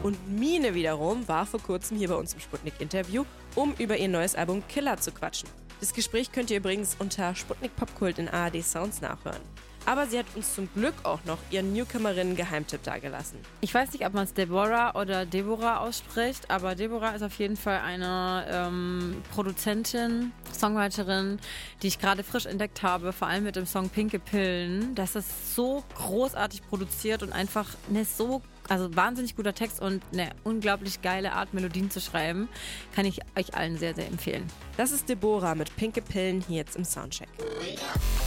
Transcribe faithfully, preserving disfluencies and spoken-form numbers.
Und Mine wiederum war vor kurzem hier bei uns im Sputnik-Interview, um über ihr neues Album Killer zu quatschen. Das Gespräch könnt ihr übrigens unter Sputnik Popkult in A R D Sounds nachhören. Aber sie hat uns zum Glück auch noch ihren Newcomerinnen-Geheimtipp dagelassen. Ich weiß nicht, ob man es Deborah oder Deborah ausspricht, aber Deborah ist auf jeden Fall eine ähm, Produzentin, Songwriterin, die ich gerade frisch entdeckt habe, vor allem mit dem Song Pinke Pillen. Das ist so großartig produziert und einfach eine so, also wahnsinnig guter Text und eine unglaublich geile Art, Melodien zu schreiben. Kann ich euch allen sehr, sehr empfehlen. Das ist Deborah mit Pinke Pillen hier jetzt im Soundcheck.